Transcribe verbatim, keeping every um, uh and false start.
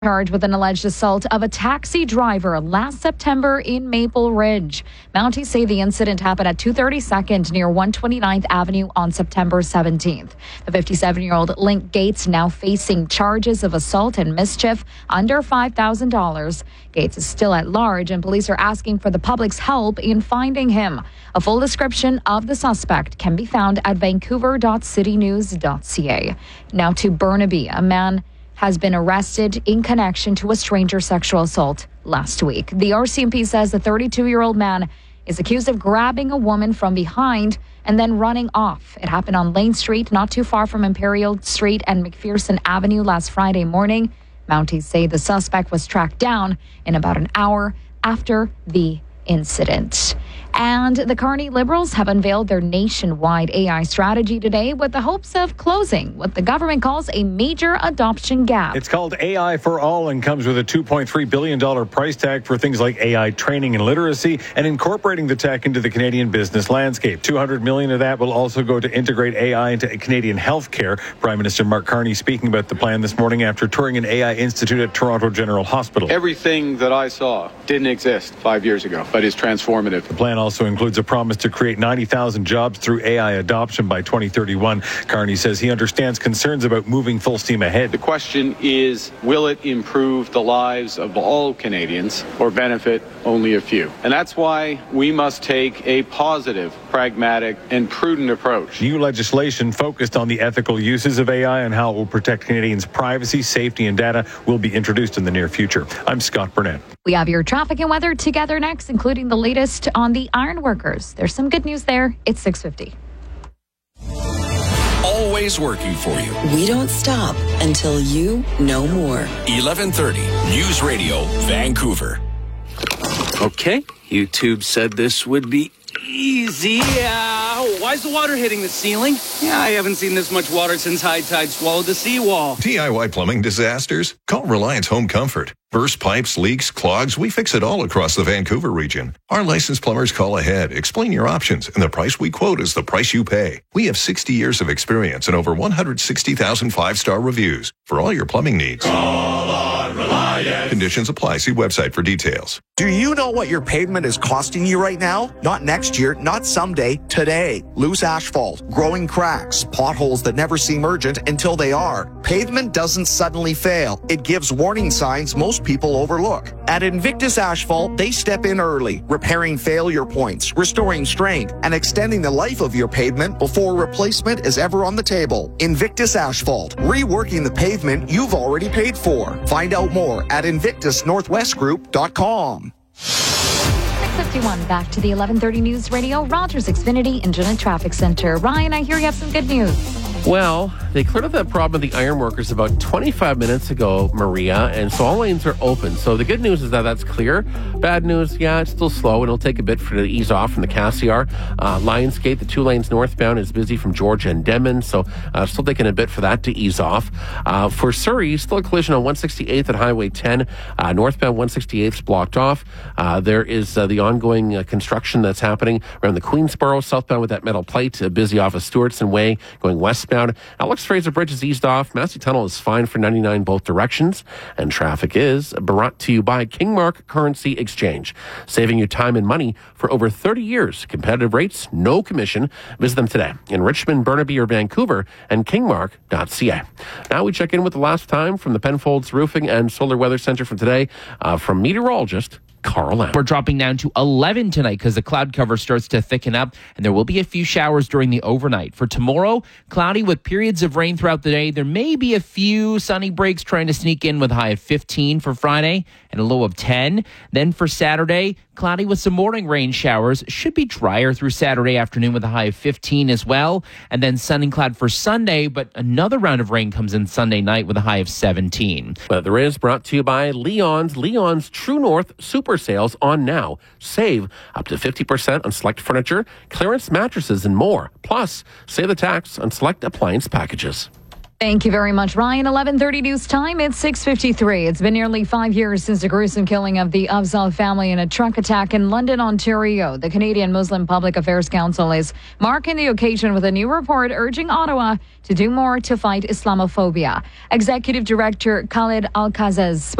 Charged with an alleged assault of a taxi driver last September in Maple Ridge. Mounties say the incident happened at two thirty-second near one twenty-ninth Avenue on September seventeenth. The fifty-seven-year-old Link Gates now facing charges of assault and mischief under five thousand dollars. Gates is still at large and police are asking for the public's help in finding him. A full description of the suspect can be found at vancouver dot city news dot c a. Now to Burnaby. A man has been arrested in connection to a stranger sexual assault last week. The R C M P says the thirty-two-year-old man is accused of grabbing a woman from behind and then running off. It happened on Lane Street, not too far from Imperial Street and McPherson Avenue last Friday morning. Mounties say the suspect was tracked down in about an hour after the incident. And the Carney Liberals have unveiled their nationwide A I strategy today with the hopes of closing what the government calls a major adoption gap. It's called A I for All and comes with a two point three billion dollars price tag for things like A I training and literacy and incorporating the tech into the Canadian business landscape. two hundred million dollars of that will also go to integrate A I into Canadian healthcare. Prime Minister Mark Carney speaking about the plan this morning after touring an A I institute at Toronto General Hospital. Everything that I saw didn't exist five years ago, but is transformative. The plan also includes a promise to create ninety thousand jobs through A I adoption by twenty thirty-one. Carney says he understands concerns about moving full steam ahead. The question is, will it improve the lives of all Canadians or benefit only a few? And that's why we must take a positive, pragmatic, and prudent approach. New legislation focused on the ethical uses of A I and how it will protect Canadians' privacy, safety, and data will be introduced in the near future. I'm Scott Burnett. We have your traffic and weather together next, including the latest on the iron workers. There's some good news there. It's six fifty. Always working for you. We don't stop until you know more. eleven thirty News Radio, Vancouver. Okay, YouTube said this would be easy. Uh, why is the water hitting the ceiling? Yeah, I haven't seen this much water since high tide swallowed the seawall. D I Y plumbing disasters? Call Reliance Home Comfort. Burst pipes, leaks, clogs, we fix it all across the Vancouver region. Our licensed plumbers call ahead, explain your options, and the price we quote is the price you pay. We have sixty years of experience and over one hundred sixty thousand five-star reviews for all your plumbing needs. Call on Reliance. Conditions apply. See website for details. Do you know what your pavement is costing you right now? Not next year, not someday, today. Loose asphalt, growing cracks, potholes that never seem urgent until they are. Pavement doesn't suddenly fail. It gives warning signs most people overlook. At Invictus Asphalt, they step in early, repairing failure points, restoring strength, and extending the life of your pavement before replacement is ever on the table. Invictus Asphalt, reworking the pavement you've already paid for. Find out more at invictus northwest group dot com. six fifty-one, back to the eleven thirty News Radio, Rogers Xfinity Engine Traffic Center. Ryan, I hear you have some good news. Well, they cleared up that problem of the ironworkers about twenty-five minutes ago, Maria, and so all lanes are open. So the good news is that that's clear. Bad news, yeah, it's still slow, and it'll take a bit for it to ease off from the Cassiar. Uh, Lionsgate, the two lanes northbound, is busy from Georgia and Denman, so uh, still taking a bit for that to ease off. Uh, for Surrey, still a collision on one sixty-eighth at Highway ten. Uh, northbound one sixty-eighth is blocked off. Uh, there is uh, the ongoing uh, construction that's happening around the Queensboro, southbound with that metal plate, uh, busy off of Stewartson Way, going westbound. Alex Fraser Bridge is eased off. Massey Tunnel is fine for ninety-nine both directions. And traffic is brought to you by Kingmark Currency Exchange. Saving you time and money for over thirty years. Competitive rates, no commission. Visit them today in Richmond, Burnaby, or Vancouver and kingmark dot c a. Now we check in with the last time from the Penfolds Roofing and Solar Weather Center from today uh, from meteorologist Carl Lamb. We're dropping down to eleven tonight because the cloud cover starts to thicken up, and there will be a few showers during the overnight. For tomorrow, cloudy with periods of rain throughout the day. There may be a few sunny breaks trying to sneak in with a high of fifteen for Friday and a low of ten. Then for Saturday, cloudy with some morning rain showers. Should be drier through Saturday afternoon with a high of fifteen as well. And then sun and cloud for Sunday, but another round of rain comes in Sunday night with a high of seventeen. Weather is brought to you by Leon's. Leon's True North Super Sales on now. Save up to fifty percent on select furniture, clearance mattresses, and more. Plus, save the tax on select appliance packages. Thank you very much, Ryan. eleven thirty news time. It's six fifty-three. It's been nearly five years since the gruesome killing of the Afzaal family in a truck attack in London, Ontario. The Canadian Muslim Public Affairs Council is marking the occasion with a new report urging Ottawa to do more to fight Islamophobia. Executive Director Khalid Al-Kazaz